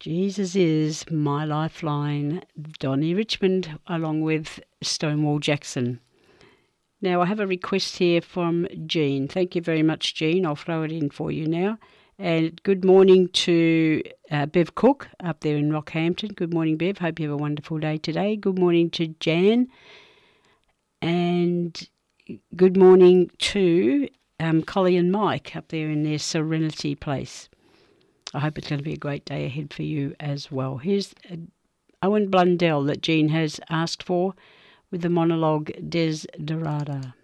Jesus is my lifeline, Donnie Richmond, along with Stonewall Jackson. Now, I have a request here from Jean. Thank you very much, Jean. I'll throw it in for you now. And good morning to Bev Cook up there in Rockhampton. Good morning, Bev. Hope you have a wonderful day today. Good morning to Jan. And good morning to Collie and Mike up there in their Serenity place. I hope it's going to be a great day ahead for you as well. Here's Owen Blundell that Jean has asked for with the monologue Desiderata.